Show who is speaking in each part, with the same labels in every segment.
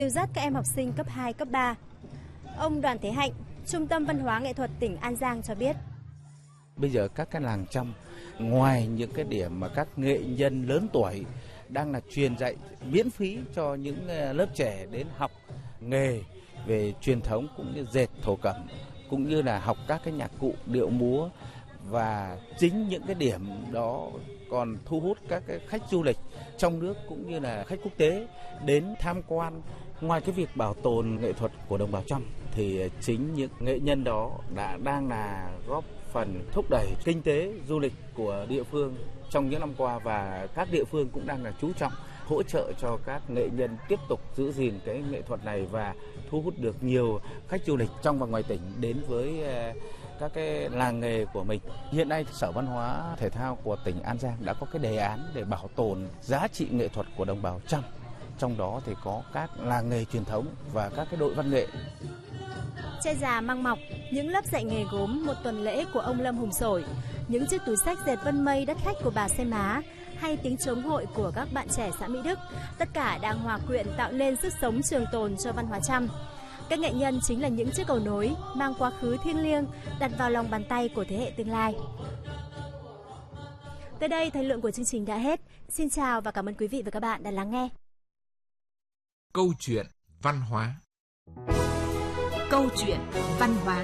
Speaker 1: dìu dắt các em học sinh cấp 2, cấp 3. Ông Đoàn Thế Hạnh, Trung tâm Văn hóa Nghệ thuật tỉnh An Giang cho biết.
Speaker 2: Bây giờ các cái làng trăm, ngoài những cái điểm mà các nghệ nhân lớn tuổi đang là truyền dạy miễn phí cho những lớp trẻ đến học nghề về truyền thống cũng như dệt thổ cẩm, cũng như là học các cái nhạc cụ điệu múa, và chính những cái điểm đó còn thu hút các cái khách du lịch trong nước cũng như là khách quốc tế đến tham quan. Ngoài cái việc bảo tồn nghệ thuật của đồng bào Chăm thì chính những nghệ nhân đó đang là góp phần thúc đẩy kinh tế du lịch của địa phương trong những năm qua, và các địa phương cũng đang là chú trọng hỗ trợ cho các nghệ nhân tiếp tục giữ gìn cái nghệ thuật này và thu hút được nhiều khách du lịch trong và ngoài tỉnh đến với các cái làng nghề của mình. Hiện nay Sở Văn hóa Thể thao của tỉnh An Giang đã có cái đề án để bảo tồn giá trị nghệ thuật của đồng bào Chăm. Trong đó thì có các làng nghề truyền thống và các cái đội văn nghệ.
Speaker 1: Che già mang mọc, những lớp dạy nghề gốm một tuần lễ của ông Lâm Hùng Sổi, những chiếc túi xách dệt vân mây đất khách của bà Xe Má, hay tiếng trống hội của các bạn trẻ xã Mỹ Đức, tất cả đang hòa quyện tạo nên sức sống trường tồn cho văn hóa Chăm. Các nghệ nhân chính là những chiếc cầu nối mang quá khứ thiêng liêng đặt vào lòng bàn tay của thế hệ tương lai. Tới đây thời lượng của chương trình đã hết. Xin chào và cảm ơn quý vị và các bạn đã lắng nghe.
Speaker 3: Câu chuyện văn hóa.
Speaker 4: Câu chuyện văn hóa.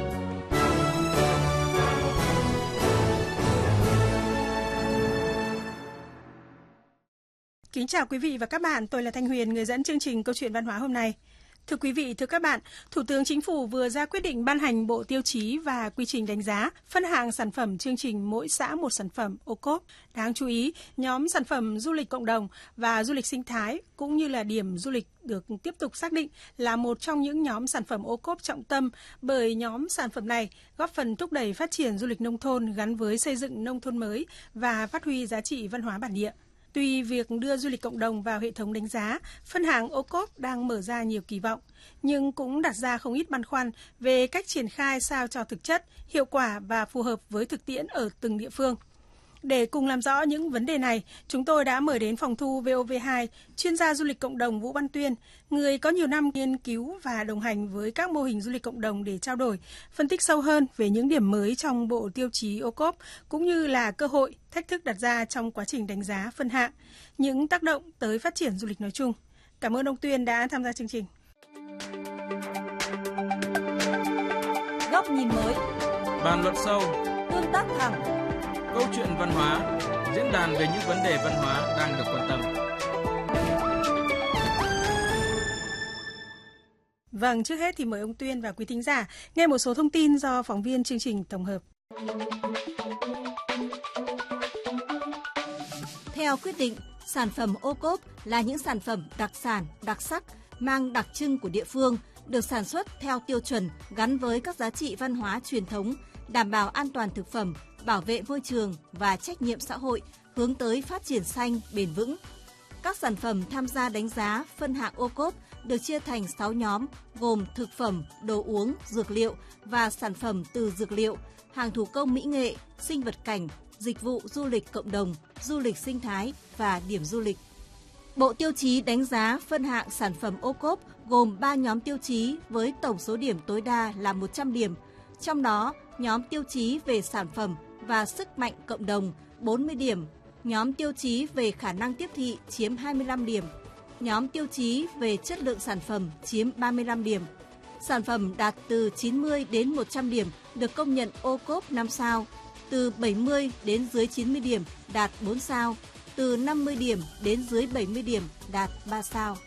Speaker 5: Kính chào quý vị và các bạn, tôi là Thanh Huyền, người dẫn chương trình Câu chuyện văn hóa hôm nay. Thưa quý vị, thưa các bạn, Thủ tướng Chính phủ vừa ra quyết định ban hành bộ tiêu chí và quy trình đánh giá, phân hạng sản phẩm chương trình mỗi xã một sản phẩm OCOP. Đáng chú ý, nhóm sản phẩm du lịch cộng đồng và du lịch sinh thái cũng như là điểm du lịch được tiếp tục xác định là một trong những nhóm sản phẩm OCOP trọng tâm, bởi nhóm sản phẩm này góp phần thúc đẩy phát triển du lịch nông thôn gắn với xây dựng nông thôn mới và phát huy giá trị văn hóa bản địa. Tuy việc đưa du lịch cộng đồng vào hệ thống đánh giá, phân hạng OCOP đang mở ra nhiều kỳ vọng, nhưng cũng đặt ra không ít băn khoăn về cách triển khai sao cho thực chất, hiệu quả và phù hợp với thực tiễn ở từng địa phương. Để cùng làm rõ những vấn đề này, chúng tôi đã mời đến phòng thu VOV2 chuyên gia du lịch cộng đồng Vũ Văn Tuyên, người có nhiều năm nghiên cứu và đồng hành với các mô hình du lịch cộng đồng để trao đổi, phân tích sâu hơn về những điểm mới trong bộ tiêu chí OCOP, cũng như là cơ hội, thách thức đặt ra trong quá trình đánh giá phân hạng, những tác động tới phát triển du lịch nói chung. Cảm ơn ông Tuyên đã tham gia chương trình.
Speaker 4: Góc nhìn mới,
Speaker 6: bàn luận sâu,
Speaker 4: tương tác thẳng.
Speaker 6: Câu chuyện văn hóa, diễn đàn về những vấn đề văn hóa đang được quan tâm.
Speaker 5: Vâng, trước hết thì mời ông Tuyên và quý thính giả nghe một số thông tin do phóng viên chương trình tổng hợp.
Speaker 4: Theo quyết định, sản phẩm OCOP là những sản phẩm đặc sản, đặc sắc, mang đặc trưng của địa phương, được sản xuất theo tiêu chuẩn gắn với các giá trị văn hóa truyền thống, đảm bảo an toàn thực phẩm, bảo vệ môi trường và trách nhiệm xã hội, hướng tới phát triển xanh, bền vững. Các sản phẩm tham gia đánh giá phân hạng OCOP được chia thành 6 nhóm gồm thực phẩm, đồ uống, dược liệu và sản phẩm từ dược liệu, hàng thủ công mỹ nghệ, sinh vật cảnh, dịch vụ du lịch cộng đồng, du lịch sinh thái và điểm du lịch. Bộ tiêu chí đánh giá phân hạng sản phẩm OCOP gồm 3 nhóm tiêu chí với tổng số điểm tối đa là 100 điểm. Trong đó, nhóm tiêu chí về sản phẩm và sức mạnh cộng đồng 40 điểm, nhóm tiêu chí về khả năng tiếp thị chiếm 25 điểm, nhóm tiêu chí về chất lượng sản phẩm chiếm 35 điểm. Sản phẩm đạt từ 90 đến 100 điểm được công nhận OCOP 5 sao, từ 70 đến dưới 90 điểm đạt 4 sao, từ 50 điểm đến dưới 70 điểm đạt 3 sao.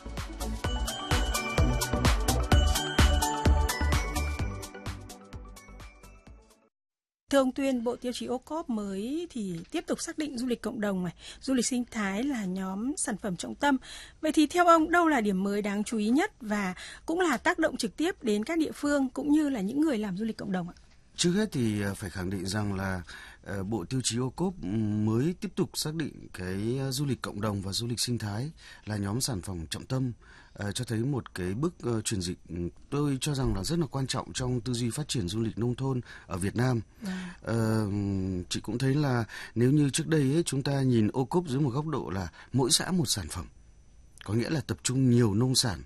Speaker 5: Thưa ông Tuyên, bộ tiêu chí OCOP mới thì tiếp tục xác định du lịch cộng đồng này, du lịch sinh thái là nhóm sản phẩm trọng tâm. Vậy thì theo ông, đâu là điểm mới đáng chú ý nhất và cũng là tác động trực tiếp đến các địa phương cũng như là những người làm du lịch cộng đồng ạ?
Speaker 7: Trước hết thì phải khẳng định rằng là bộ tiêu chí OCOP mới tiếp tục xác định cái du lịch cộng đồng và du lịch sinh thái là nhóm sản phẩm trọng tâm, cho thấy một cái bước chuyển dịch tôi cho rằng là rất là quan trọng trong tư duy phát triển du lịch nông thôn ở Việt Nam. Chị cũng thấy là nếu như trước đây ấy, chúng ta nhìn OCOP dưới một góc độ là mỗi xã một sản phẩm, có nghĩa là tập trung nhiều nông sản